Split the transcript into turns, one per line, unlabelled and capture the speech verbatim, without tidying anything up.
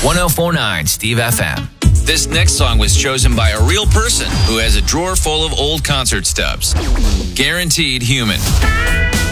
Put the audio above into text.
one oh four point nine Steve F M. This next song was chosen by a real person who has a drawer full of old concert stubs. Guaranteed Human.